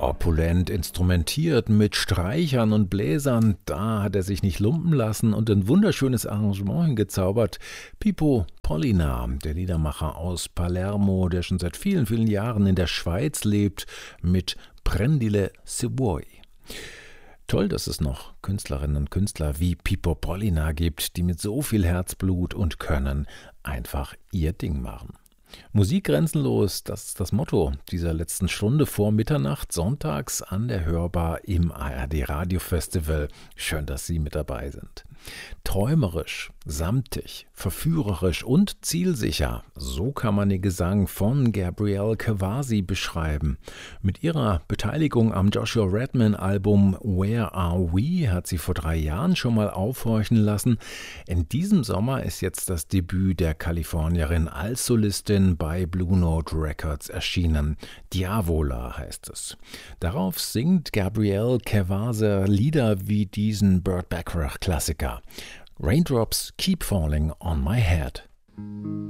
Opulent instrumentiert mit Streichern und Bläsern, da hat er sich nicht lumpen lassen und ein wunderschönes Arrangement hingezaubert. Pippo Pollina, der Liedermacher aus Palermo, der schon seit vielen, vielen Jahren in der Schweiz lebt, mit Prendile se vuoi. Toll, dass es noch Künstlerinnen und Künstler wie Pippo Pollina gibt, die mit so viel Herzblut und Können einfach ihr Ding machen. Musik grenzenlos, das ist das Motto dieser letzten Stunde vor Mitternacht, sonntags an der Hörbar im ARD Radio Festival. Schön, dass Sie mit dabei sind. Träumerisch, samtig, verführerisch und zielsicher, so kann man den Gesang von Gabrielle Kawasi beschreiben. Mit ihrer Beteiligung am Joshua Redman-Album Where Are We hat sie vor 3 Jahren schon mal aufhorchen lassen. In diesem Sommer ist jetzt das Debüt der Kalifornierin als Solistin bei Blue Note Records erschienen. Diavola heißt es. Darauf singt Gabrielle Kawasi Lieder wie diesen Burt Bacharach-Klassiker. Raindrops keep falling on my head.